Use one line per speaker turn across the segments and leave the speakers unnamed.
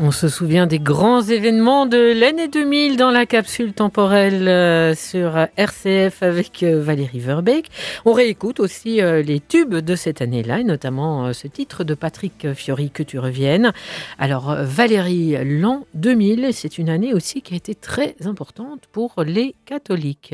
On se souvient des grands événements de l'année 2000 dans la capsule temporelle sur RCF avec Valérie Verbeek. On réécoute aussi les tubes de cette année-là, et notamment ce titre de Patrick Fiori, Que tu reviennes. Alors Valérie, l'an 2000, c'est une année aussi qui a été très importante pour les catholiques.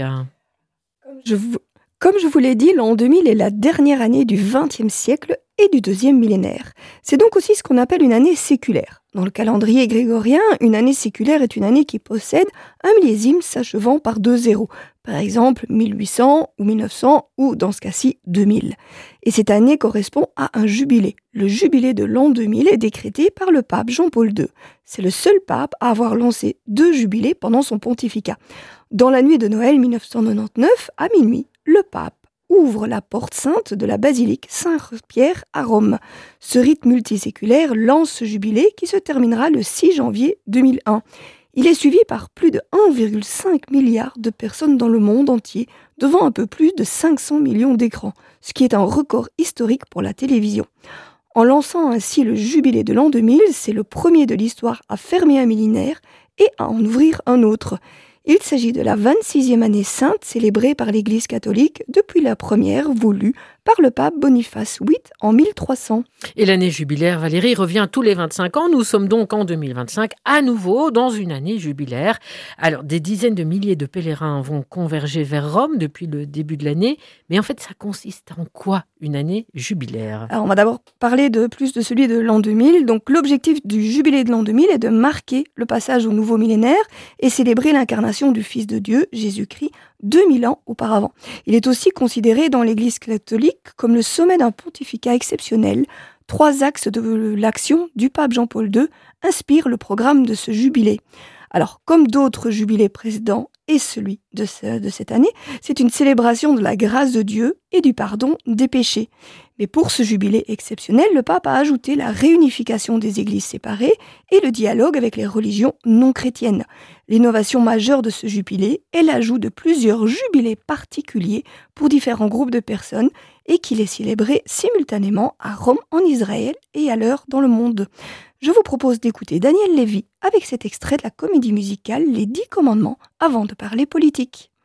Comme je vous l'ai dit, l'an 2000 est la dernière année du XXe siècle et du deuxième millénaire. C'est donc aussi ce qu'on appelle une année séculaire. Dans le calendrier grégorien, une année séculaire est une année qui possède un millésime s'achevant par 2 zéros. Par exemple, 1800 ou 1900 ou, dans ce cas-ci, 2000. Et cette année correspond à un jubilé. Le jubilé de l'an 2000 est décrété par le pape Jean-Paul II. C'est le seul pape à avoir lancé 2 jubilés pendant son pontificat. Dans la nuit de Noël 1999, à minuit, le pape ouvre la porte sainte de la basilique Saint-Pierre à Rome. Ce rite multiséculaire lance ce jubilé qui se terminera le 6 janvier 2001. Il est suivi par plus de 1,5 milliard de personnes dans le monde entier, devant un peu plus de 500 millions d'écrans, ce qui est un record historique pour la télévision. En lançant ainsi le jubilé de l'an 2000, c'est le premier de l'histoire à fermer un millénaire et à en ouvrir un autre. Il s'agit de la 26e année sainte célébrée par l'Église catholique depuis la première voulue par le pape Boniface VIII en 1300.
Et l'année jubilaire, Valérie, revient tous les 25 ans. Nous sommes donc en 2025, à nouveau dans une année jubilaire. Alors, des dizaines de milliers de pèlerins vont converger vers Rome depuis le début de l'année. Mais en fait, ça consiste en quoi, une année jubilaire ?
Alors, on va d'abord parler de celui de l'an 2000. Donc, l'objectif du jubilé de l'an 2000 est de marquer le passage au nouveau millénaire et célébrer l'incarnation du Fils de Dieu, Jésus-Christ, 2000 ans auparavant. Il est aussi considéré dans l'Église catholique comme le sommet d'un pontificat exceptionnel. 3 axes de l'action du pape Jean-Paul II inspirent le programme de ce jubilé. Alors, comme d'autres jubilés précédents et celui de cette année, c'est une célébration de la grâce de Dieu et du pardon des péchés. Mais pour ce jubilé exceptionnel, le pape a ajouté la réunification des églises séparées et le dialogue avec les religions non chrétiennes. L'innovation majeure de ce jubilé est l'ajout de plusieurs jubilés particuliers pour différents groupes de personnes et qu'il est célébré simultanément à Rome, en Israël et ailleurs dans le monde. Je vous propose d'écouter Daniel Lévy avec cet extrait de la comédie musicale Les 10 commandements avant de parler politique.